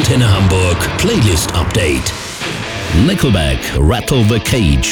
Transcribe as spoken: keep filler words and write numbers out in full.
Antenne Hamburg Playlist Update. Nickelback, Rattle the Cage.